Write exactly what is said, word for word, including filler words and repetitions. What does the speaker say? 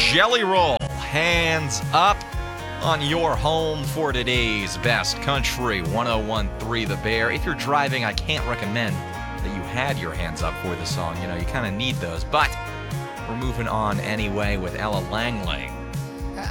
Jelly Roll, Hands Up, on your home for today's Best Country one oh one point three The Bear. If you're driving, I can't recommend that you had your hands up for the song. You know, you kind of need those. But we're moving on anyway with Ella Langley